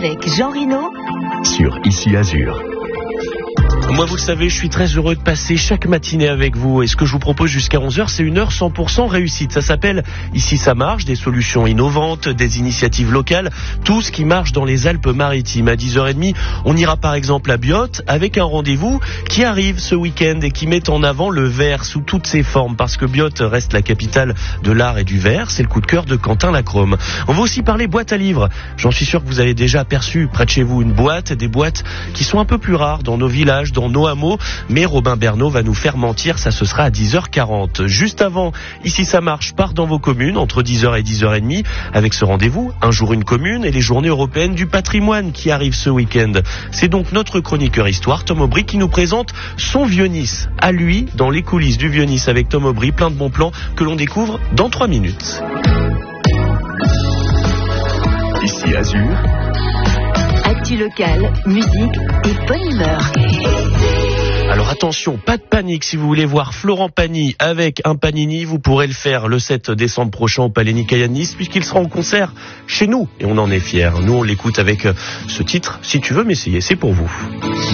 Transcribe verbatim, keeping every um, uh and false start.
avec Jean Rino sur Ici Azur. Moi, vous le savez, je suis très heureux de passer chaque matinée avec vous. Et ce que je vous propose jusqu'à onze heures, c'est une heure cent pour cent réussite. Ça s'appelle Ici ça marche, des solutions innovantes, des initiatives locales, tout ce qui marche dans les Alpes-Maritimes. À dix heures trente, on ira par exemple à Biot avec un rendez-vous qui arrive ce week-end et qui met en avant le verre sous toutes ses formes. Parce que Biot reste la capitale de l'art et du verre. C'est le coup de cœur de Quentin Lacrome. On va aussi parler boîte à livres. J'en suis sûr que vous avez déjà aperçu près de chez vous une boîte, des boîtes qui sont un peu plus rares dans nos villages, dans nos hameaux, mais Robin Bernot va nous faire mentir, ça ce sera à dix heures quarante. Juste avant, Ici ça marche, part dans vos communes entre dix heures et dix heures trente avec ce rendez-vous, un jour une commune et les journées européennes du patrimoine qui arrivent ce week-end. C'est donc notre chroniqueur histoire, Tom Aubry, qui nous présente son Vieux-Nice. À lui, dans les coulisses du Vieux-Nice avec Tom Aubry, plein de bons plans que l'on découvre dans trois minutes. Ici Azur. Actu locale, musique et bonne humeur. Alors attention, pas de panique, si vous voulez voir Florent Pagny avec un Panini, vous pourrez le faire le sept décembre prochain au Palais Nicaïa de Nice, puisqu'il sera en concert chez nous, et on en est fiers. Nous on l'écoute avec ce titre, Si tu veux m'essayer, c'est pour vous.